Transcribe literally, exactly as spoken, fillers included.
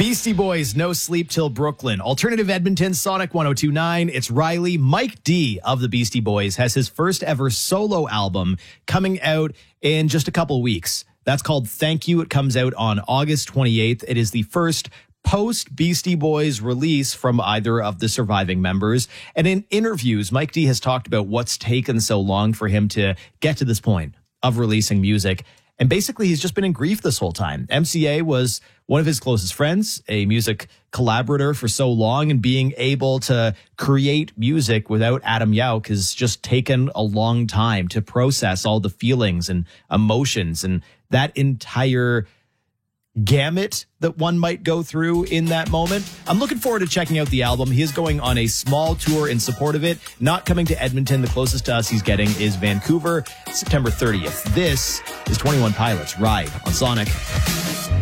Beastie Boys, No Sleep Till Brooklyn. Alternative Edmonton, Sonic one oh two point nine. It's Riley. Mike D of the Beastie Boys has his first ever solo album coming out in just a couple weeks. That's called Thank You. It comes out on August twenty-eighth. It is the first post Beastie Boys release from either of the surviving members. And in interviews, Mike D has talked about what's taken so long for him to get to this point of releasing music. And basically, he's just been in grief this whole time. M C A was one of his closest friends, a music collaborator for so long, and being able to create music without Adam Yauch has just taken a long time to process all the feelings and emotions and that entire gamut that one might go through in that moment. I'm looking forward to checking out the album. He is going on a small tour in support of it, not coming to Edmonton. The closest to us he's getting is Vancouver, September thirtieth. This is twenty-one Pilots Ride on Sonic.